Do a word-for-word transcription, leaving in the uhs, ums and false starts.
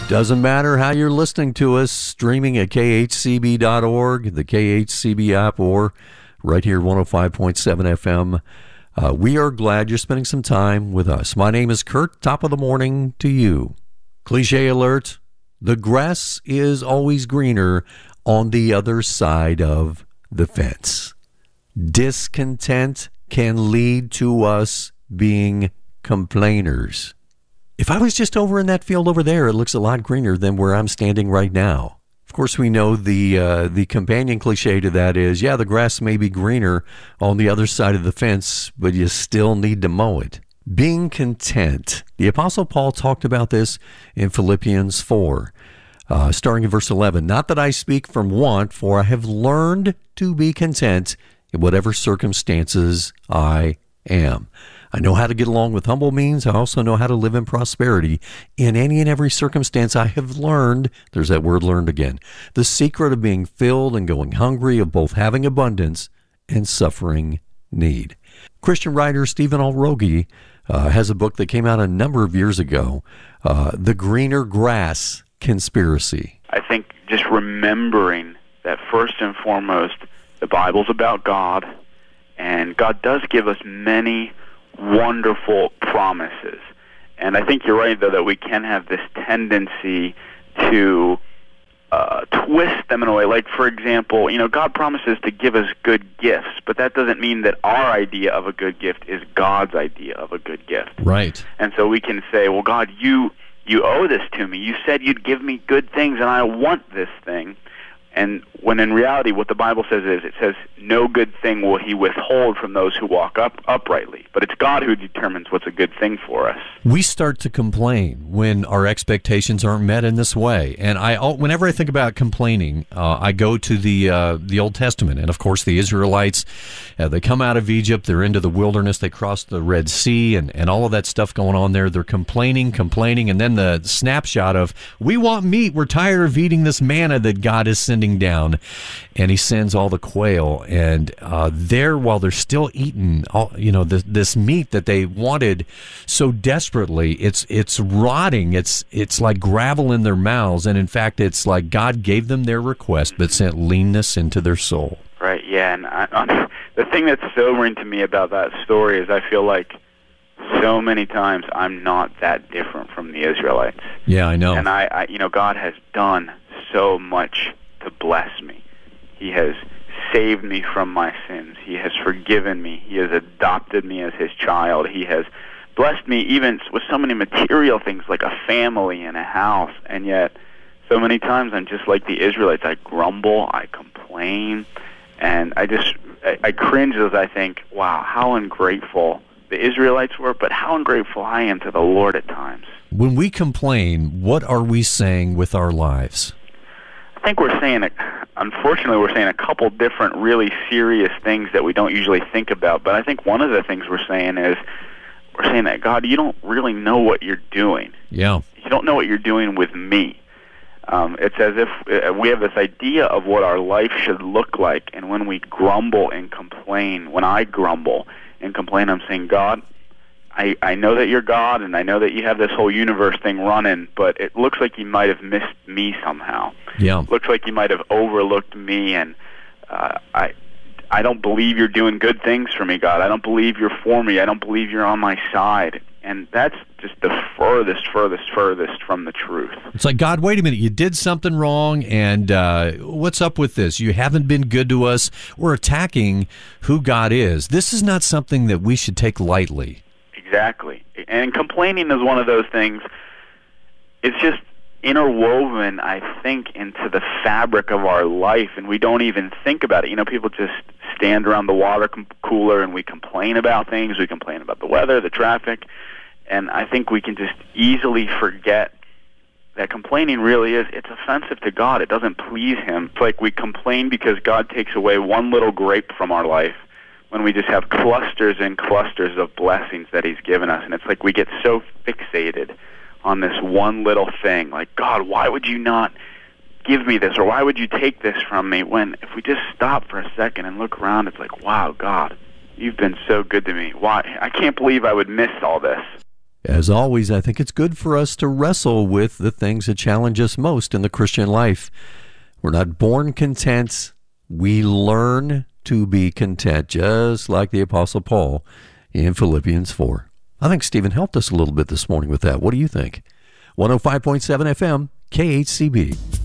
Doesn't matter how you're listening to us, streaming at K H C B dot org, the K H C B app, or right here, one oh five point seven F M. Uh, we are glad you're spending some time with us. My name is Kurt. Top of the morning to you. Cliche alert, the grass is always greener on the other side of the fence. Discontent can lead to us being complainers. If I was just over in that field over there, it looks a lot greener than where I'm standing right now. Of course, we know the uh, the companion cliche to that is, yeah, the grass may be greener on the other side of the fence, but you still need to mow it. Being content. The Apostle Paul talked about this in Philippians four, uh, starting in verse eleven. Not that I speak from want, for I have learned to be content in whatever circumstances I am. I know how to get along with humble means. I also know how to live in prosperity. In any and every circumstance, I have learned, there's that word learned again, the secret of being filled and going hungry, of both having abundance and suffering need. Christian writer Stephen Olrogi uh, has a book that came out a number of years ago, uh, The Greener Grass Conspiracy. I think just remembering that first and foremost, the Bible's about God, and God does give us many wonderful promises. And I think you're right, though, that we can have this tendency to uh, twist them in a way. Like, for example, you know, God promises to give us good gifts, but that doesn't mean that our idea of a good gift is God's idea of a good gift. Right. And so we can say, well, God, you you owe this to me. You said you'd give me good things, and I want this thing. And when in reality what the Bible says is, it says, no good thing will he withhold from those who walk up uprightly. But it's God who determines what's a good thing for us. We start to complain when our expectations aren't met in this way. And I, whenever I think about complaining, uh, I go to the uh, the Old Testament. And of course, the Israelites, uh, they come out of Egypt, they're into the wilderness, they cross the Red Sea, and, and all of that stuff going on there. They're complaining, complaining, and then the snapshot of, we want meat, we're tired of eating this manna that God is sending down, and he sends all the quail, and uh, there, while they're still eating, all, you know, this, this meat that they wanted so desperately, it's it's rotting. It's it's like gravel in their mouths, and in fact, it's like God gave them their request, but sent leanness into their soul. Right. Yeah. And I, I, the thing that's sobering to me about that story is, I feel like so many times I'm not that different from the Israelites. Yeah, I know. And I, I you know, God has done so much to bless me. He has saved me from my sins. He has forgiven me. He has adopted me as his child. He has blessed me even with so many material things like a family and a house. And yet, so many times I'm just like the Israelites. I grumble, I complain, and I just, I, I cringe as I think, wow, how ungrateful the Israelites were, but how ungrateful I am to the Lord at times. When we complain, what are we saying with our lives? I think we're saying, unfortunately, we're saying a couple different really serious things that we don't usually think about. But I think one of the things we're saying is, we're saying that, God, you don't really know what you're doing. Yeah. You don't know what you're doing with me. Um, it's as if uh, we have this idea of what our life should look like. And when we grumble and complain, when I grumble and complain, I'm saying, God, I, I know that you're God, and I know that you have this whole universe thing running, but it looks like you might have missed me somehow. Yeah. It looks like you might have overlooked me, and uh, I I don't believe you're doing good things for me, God. I don't believe you're for me. I don't believe you're on my side. And that's just the furthest, furthest, furthest from the truth. It's like, God, wait a minute. You did something wrong, and uh, what's up with this? You haven't been good to us. We're attacking who God is. This is not something that we should take lightly. Exactly. And complaining is one of those things. It's just interwoven, I think, into the fabric of our life, and we don't even think about it. You know, people just stand around the water cooler and we complain about things. We complain about the weather, the traffic, and I think we can just easily forget that complaining really is, it's offensive to God. It doesn't please him. It's like we complain because God takes away one little grape from our life, when we just have clusters and clusters of blessings that he's given us. And it's like we get so fixated on this one little thing, like, God, why would you not give me this, or why would you take this from me? When if we just stop for a second and look around, it's like, wow, God, you've been so good to me. Why? I can't believe I would miss all this. As always, I think it's good for us to wrestle with the things that challenge us most in the Christian life. We're not born content. We learn to be content, just like the Apostle Paul in Philippians four. I think Stephen helped us a little bit this morning with that. What do you think? one oh five point seven F M, K H C B.